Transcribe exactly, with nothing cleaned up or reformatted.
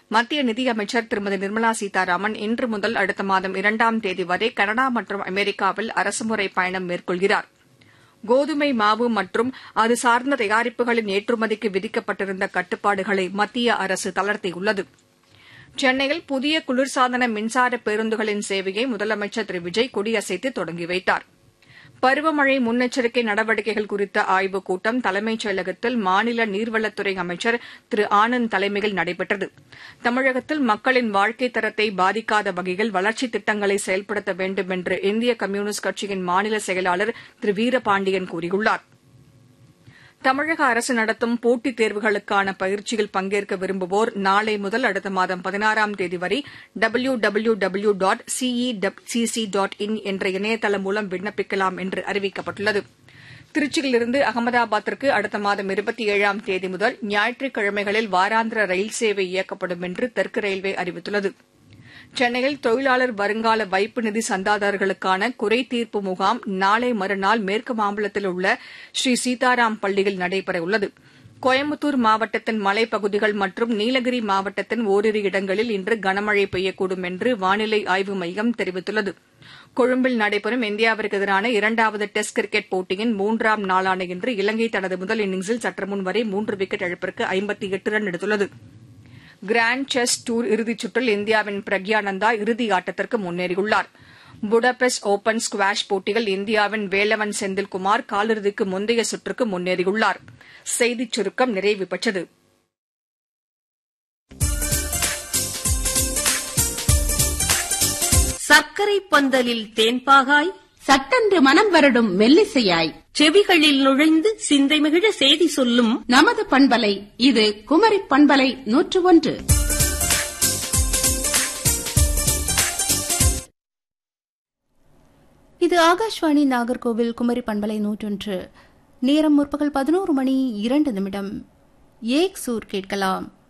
மத்திய நிதியமைச்சர் திருமதி நிர்மலா சீதாராமன் இன்று முதல் அடுத்த மாதம் இரண்டாம் தேதி வரை கனடா மற்றும் அமெரிக்காவில் அரசுமுறை பயணம் மேற்கொள்கிறார். கோதுமை மாவு மற்றும் அது சார்ந்த தயாரிப்புகளின் ஏற்றுமதிக்கு விதிக்கப்பட்டிருந்த கட்டுப்பாடுகளை மத்திய அரசு தளர்த்தியுள்ளது. சென்னையில் புதிய குளிர்சாதன மின்சார பேருந்துகளின் சேவையை முதலமைச்சர் திரு விஜய் கொடியசைத்து தொடங்கி வைத்தார். பருவமழை முன்னெச்சரிக்கை நடவடிக்கைகள் குறித்த ஆய்வுக் கூட்டம் தலைமைச் செயலகத்தில் மாநில நீர்வளத்துறை அமைச்சர் திரு ஆனந்த் தலைமையில் நடைபெற்றது. தமிழகத்தில் மக்களின் வாழ்க்கைத் தரத்தை பாதிக்காத வகையில் வளர்ச்சித் திட்டங்களை செயல்படுத்த வேண்டும் என்று இந்திய கம்யூனிஸ்ட் கட்சியின் மாநில செயலாளர் திரு வீரபாண்டியன் கூறியுள்ளார். தமிழக அரசு நடத்தும் போட்டித் தேர்வுகளுக்கான பயிற்சியில் பங்கேற்க விரும்புவோர் நாளை முதல் அடுத்த மாதம் பதினாறாம் தேதி வரை W W W dot CECC dot in என்ற இணையதளம் மூலம் விண்ணப்பிக்கலாம் என்று அறிவிக்கப்பட்டுள்ளது. திருச்சியிலிருந்து அகமதாபாத்திற்கு அடுத்த மாதம் இருபத்தி ஏழாம் தேதி முதல் ஞாயிற்றுக்கிழமைகளில் வாராந்திர ரயில் சேவை இயக்கப்படும் என்று தெற்கு ரயில்வே அறிவித்துள்ளது. சென்னையில் தொழிலாளர் வருங்கால வைப்பு நிதி சந்தாதாரர்களுக்கான குறை தீர்ப்பு முகாம் நாளை மறுநாள் மேற்கு மாம்பலத்தில் உள்ள ஸ்ரீ சீதாராம் பள்ளியில் நடைபெறவுள்ளது. கோயம்புத்தூர் மாவட்டத்தின் மலைப்பகுதிகள் மற்றும் நீலகிரி மாவட்டத்தின் ஓரிரு இடங்களில் இன்று கனமழை பெய்யக்கூடும் என்று வானிலை ஆய்வு மையம் தெரிவித்துள்ளது. கொழும்பில் நடைபெறும் இந்தியாவிற்கு எதிரான இரண்டாவது டெஸ்ட் கிரிக்கெட் போட்டியின் மூன்றாம் நாளான இன்று இலங்கை தனது முதல் இன்னிங்ஸில் சற்றுமுன் வரை மூன்று விக்கெட் இழப்பிற்கு ஐம்பத்தி எட்டு ரன் எடுத்துள்ளது. கிராண்ட் செஸ் டூர் இறுதிச் சுற்றில் இந்தியாவின் பிரக்யானந்தா இறுதி ஆட்டத்திற்கு முன்னேறியுள்ளார். புடாபெஸ்ட் ஒபன் ஸ்குவாஷ் போட்டியில் இந்தியாவின் வேலவன் செந்தில்குமார் காலிறுதிக்கு முந்தைய சுற்றுக்கு முன்னேறியுள்ளார். செய்திச் சுருக்கம் நிறைவு பெற்றது. சர்க்கரை பந்தலில் தேன்பாகாய், சட்டென்று மனம் வருடும் மெல்லிசையாய், செவிகளில் நுழைந்து சிந்தை மிகிழ செய்தி சொல்லும் நமது பண்பலை. இது குமரி பண்பலை நூற்று ஒன்று. இது ஆகாஷ்வாணி நாகர்கோவில் குமரி பண்பலை நூற்றொன்று. நேரம் முற்பகல் பதினோரு மணி இரண்டு நிமிடம். ஏக் சூர் கேட்கலாம்.